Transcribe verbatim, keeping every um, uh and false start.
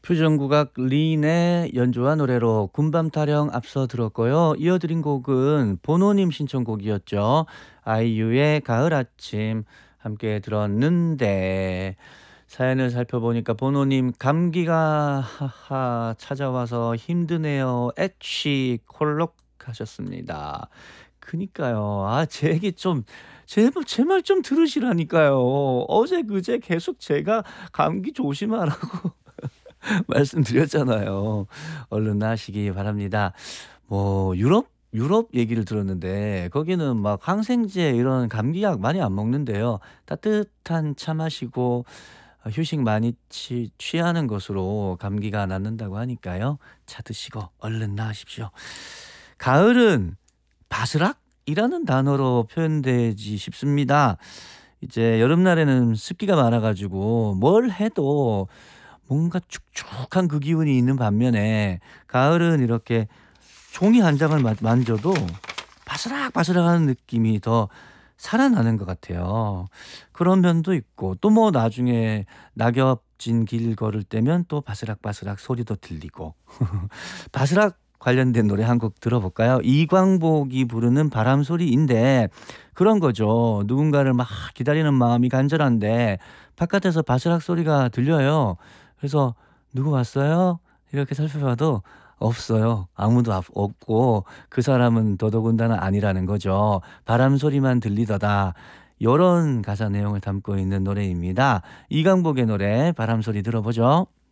퓨전국악 린의 연주와 노래로 군밤 타령 앞서 들었고요. 이어드린 곡은 보노님 신청곡이었죠. 아이유의 가을 아침 함께 들었는데 사연을 살펴보니까 보노님 감기가 하하 찾아와서 힘드네요. 애취 콜록 하셨습니다. 그니까요. 아, 제 얘기 좀 제발 제 말 좀 들으시라니까요. 어제 그제 계속 제가 감기 조심하라고 말씀드렸잖아요. 얼른 나으시기 바랍니다. 뭐 유럽 유럽 얘기를 들었는데 거기는 막 항생제 이런 감기약 많이 안 먹는데요. 따뜻한 차 마시고 어 휴식 많이 취 취하는 것으로 감기가 낫는다고 하니까요. 차 드시고 얼른 나으십시오. 가을은 바스락이라는 단어로 표현되지 싶습니다. 이제 여름날에는 습기가 많아 가지고 뭘 해도 뭔가 축축한 그 기운이 있는 반면에 가을은 이렇게 종이 한 장을 만 만져도 바스락바스락하는 느낌이 더 살아나는 것 같아요. 그런 면도 있고 또 뭐 나중에 낙엽 진 길 걸을 때면 또 바스락바스락 소리도 들리고 바스락 관련된 노래 한 곡 들어볼까요? 이광복이 부르는 바람소리인데 그런 거죠. 누군가를 막 기다리는 마음이 간절한데 바깥에서 바스락 소리가 들려요. 그래서 "누구 왔어요?" 이렇게 살펴봐도 없어요. 아무도 앞 없고 그 사람은 더더군다나 아니라는 거죠. "바람 소리만 들리더다." 요런 가사 내용을 담고 있는 노래입니다. 이광복의 노래 바람소리 들어보죠.